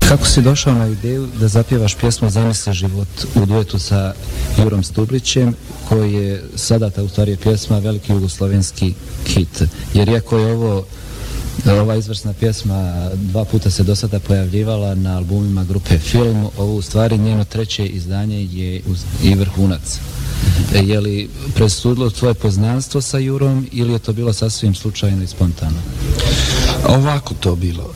Kako si došao na ideju da zapjevaš pjesmu Zamisli život u duetu sa Jurom Stublićem, koji je sada ta u stvari pjesma veliki jugoslovenski hit? Jer iako je ova izvrsna pjesma 2 puta se do sada pojavljivala na albumima grupe Film, ovo u stvari njeno 3. izdanje je i vrhunac. Je li presudilo tvoje poznanstvo sa Jurom ili je to bilo sasvim slučajno i spontano? Ovako to bilo.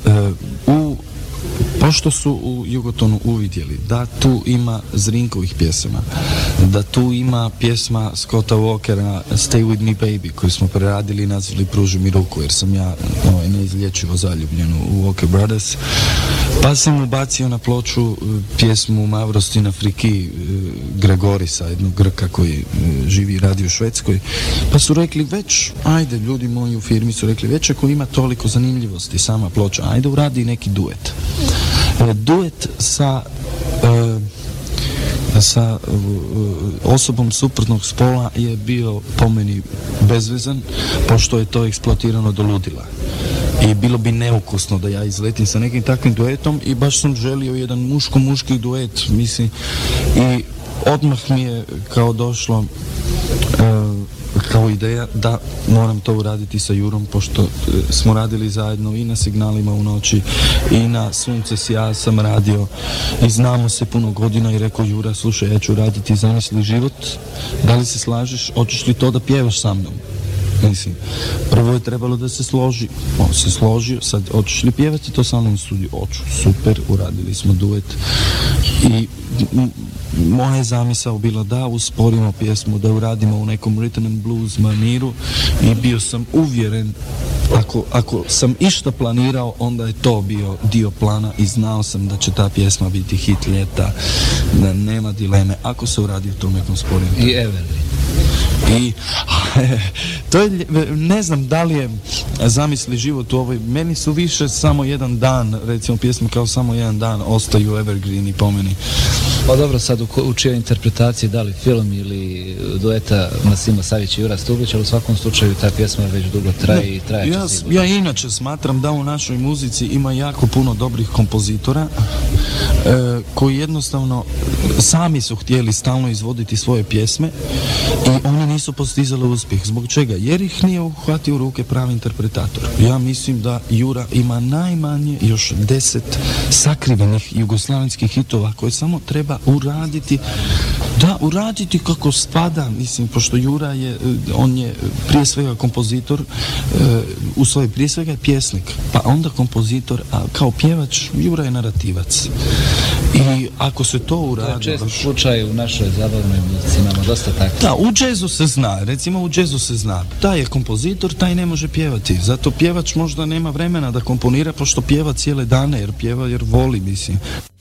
Pošto su u Jugotonu uvidjeli da tu ima Zrinkovih pjesama, da tu ima pjesma Scotta Walkera Stay With Me Baby, koju smo preradili i nazvali Pruži mi ruku, jer sam ja neizlječivo zaljubljen u Walker Brothers, pa sam ubacio na ploču pjesmu Mavrostina Friki Gregorisa, jednog Grka koji živi i radi u Švedskoj, pa su rekli već, ajde, ljudi moji u firmi su rekli, već ako ima toliko zanimljivosti sama ploča, ajde uradi neki duet. Duet sa osobom suprotnog spola je bio po meni bezvezan, pošto je to eksploatirano do ludila. I bilo bi neukusno da ja izletim sa nekim takvim duetom i baš sam želio jedan muško-muški duet, mislim, i odmah mi je kao došlo kao ideja da moram to uraditi sa Jurom, pošto smo radili zajedno i na Signalima u noći i na Sunce sja sam radio i znamo se puno godina i rekao Jura, slušaj, ja ću raditi Zamisli život, da li se slažeš, hoćeš li to da pjevaš sa mnom? Mislim, prvo je trebalo da se složi, on se složio, sad hoćeš li pjevati to sa mnom u studiju? Hoću, super, uradili smo duet i moja je zamisao bila da usporimo pjesmu, da uradimo u nekom rhythm and blues maniru i bio sam uvjeren, ako sam išta planirao, onda je to bio dio plana i znao sam da će ta pjesma biti hit ljeta, da nema dileme, ako se uradi u tom nekom sporijem. I Everly. I to je, ne znam da li je Zamisli život u ovoj, meni su više samo jedan dan, recimo pjesme kao samo jedan dan ostaju evergreeni po meni. Pa dobro, sad u čijoj interpretaciji, da li film ili dueta Masimo Savić i Jura Stublić, ali u svakom slučaju ta pjesma već dugo traje i traje će sigurno. Ja inače smatram da u našoj muzici ima jako puno dobrih kompozitora koji jednostavno sami su htjeli stalno izvoditi svoje pjesme i oni nisu postizali uspjeh. Zbog čega? Jer ih nije uhvatio u ruke pravi interpretator. Ja mislim da Jura ima najmanje još 10 sakrivenih jugoslavenskih hitova koje samo treba uraditi kako spada, mislim, pošto Jura je, on je prije svega kompozitor, u svojoj prije svega je pjesnik, pa onda kompozitor, a kao pjevač Jura je narativac. I ako se to uradi... To je često slučaj u našoj zabavnoj muzici, imamo dosta tako. Da, u džezu se zna, recimo u džezu se zna, taj je kompozitor, taj ne može pjevati, zato pjevač možda nema vremena da komponira, pošto pjeva cijele dane, jer pjeva jer voli, mislim.